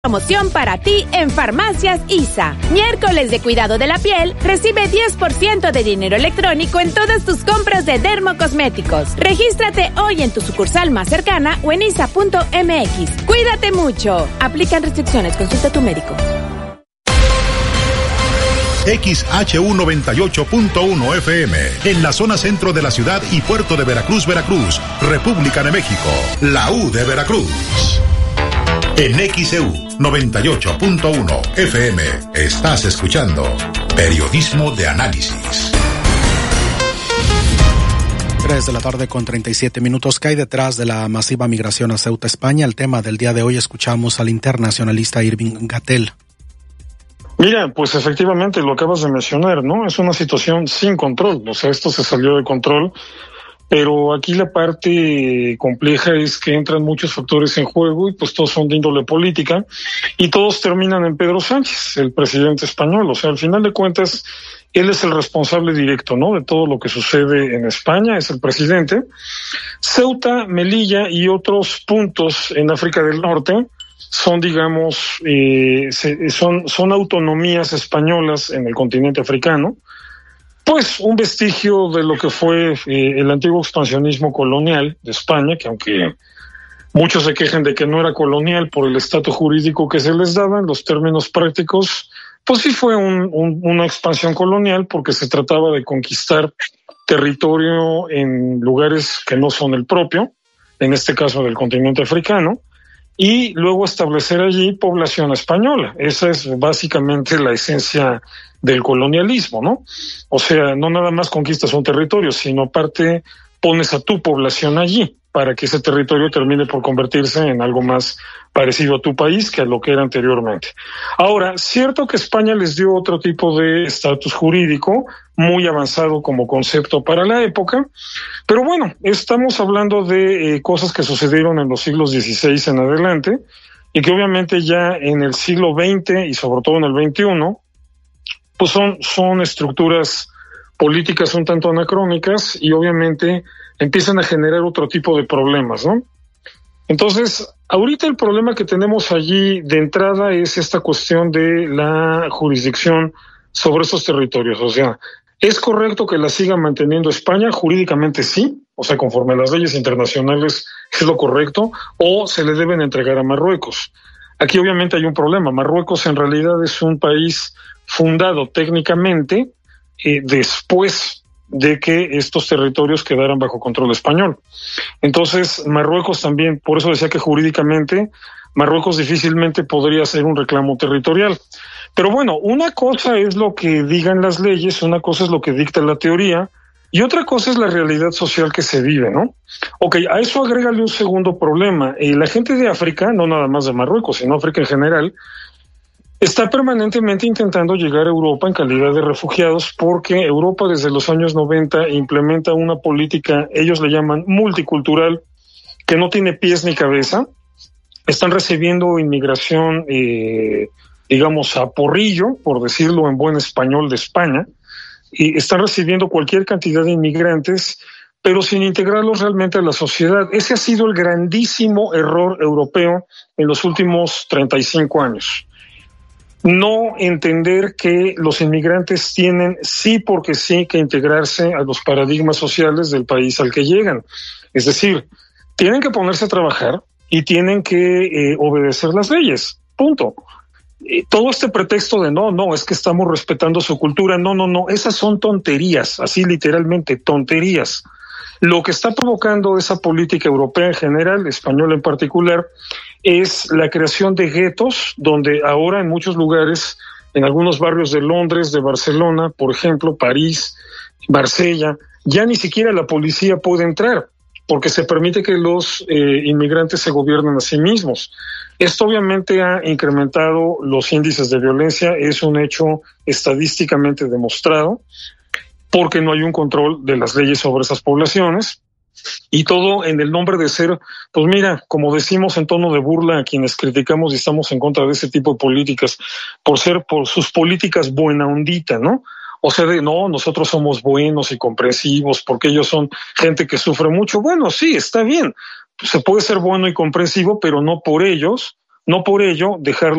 Promoción para ti en Farmacias ISA. Miércoles de cuidado de la piel, recibe 10% de dinero electrónico en todas tus compras de dermocosméticos. Regístrate hoy en tu sucursal más cercana o en isa.mx. Cuídate mucho. Aplican restricciones. Consulta a tu médico. XHU 98.1 FM, en la zona centro de la ciudad y puerto de Veracruz, República de México, la U de Veracruz. En XEU 98.1 FM, estás escuchando Periodismo de Análisis. 3 de la tarde con 37 minutos. ¿Qué hay detrás de la masiva migración a Ceuta, España? El tema del día de hoy, escuchamos al internacionalista Irving Gatell. Mira, pues efectivamente lo acabas de mencionar, ¿no? Es una situación sin control, o sea, esto se salió de control, pero aquí la parte compleja es que entran muchos factores en juego y pues todos son de índole política y todos terminan en Pedro Sánchez, el presidente español. O sea, al final de cuentas, él es el responsable directo, ¿no?, de todo lo que sucede en España, es el presidente. Ceuta, Melilla y otros puntos en África del Norte son, digamos, son autonomías españolas en el continente africano, pues un vestigio de lo que fue el antiguo expansionismo colonial de España, que aunque muchos se quejan de que no era colonial por el estatus jurídico que se les daba, en los términos prácticos, pues sí fue una expansión colonial porque se trataba de conquistar territorio en lugares que no son el propio, en este caso del continente africano, y luego establecer allí población española. Esa es básicamente la esencia del colonialismo, ¿no? O sea, no nada más conquistas un territorio, sino aparte pones a tu población allí para que ese territorio termine por convertirse en algo más parecido a tu país que a lo que era anteriormente. Ahora, cierto que España les dio otro tipo de estatus jurídico muy avanzado como concepto para la época, pero bueno, estamos hablando de cosas que sucedieron en los siglos XVI en adelante y que obviamente ya en el siglo XX y sobre todo en el XXI, pues son estructuras políticas un tanto anacrónicas y obviamente empiezan a generar otro tipo de problemas, ¿no? Entonces, ahorita el problema que tenemos allí de entrada es esta cuestión de la jurisdicción sobre esos territorios. O sea, ¿es correcto que la siga manteniendo España? Jurídicamente sí, o sea, conforme a las leyes internacionales es lo correcto, o se le deben entregar a Marruecos. Aquí obviamente hay un problema. Marruecos en realidad es un país fundado técnicamente después de que estos territorios quedaran bajo control español. Entonces, Marruecos también, por eso decía que jurídicamente Marruecos difícilmente podría hacer un reclamo territorial. Pero bueno, una cosa es lo que digan las leyes, una cosa es lo que dicta la teoría, y otra cosa es la realidad social que se vive, ¿no? Ok, a eso agrégale un segundo problema. La gente de África, no nada más de Marruecos, sino África en general, está permanentemente intentando llegar a Europa en calidad de refugiados porque Europa desde los años 90 implementa una política, ellos le llaman multicultural, que no tiene pies ni cabeza. Están recibiendo inmigración, digamos, a porrillo, por decirlo en buen español, de España, y están recibiendo cualquier cantidad de inmigrantes, pero sin integrarlos realmente a la sociedad. Ese ha sido el grandísimo error europeo en los últimos 35 años. No entender que los inmigrantes tienen sí porque sí que integrarse a los paradigmas sociales del país al que llegan. Es decir, tienen que ponerse a trabajar y tienen que obedecer las leyes, punto. Todo este pretexto de no, es que estamos respetando su cultura, no, esas son tonterías, así literalmente tonterías. Lo que está provocando esa política europea en general, española en particular, es la creación de guetos, donde ahora en muchos lugares, en algunos barrios de Londres, de Barcelona, por ejemplo, París, Marsella, ya ni siquiera la policía puede entrar, porque se permite que los inmigrantes se gobiernen a sí mismos. Esto obviamente ha incrementado los índices de violencia, es un hecho estadísticamente demostrado, porque no hay un control de las leyes sobre esas poblaciones, y todo en el nombre de ser, pues mira, como decimos en tono de burla a quienes criticamos y estamos en contra de ese tipo de políticas, por sus políticas buena ondita, ¿no? O sea, nosotros somos buenos y comprensivos porque ellos son gente que sufre mucho. Bueno, sí, está bien, se puede ser bueno y comprensivo, pero no por ello dejar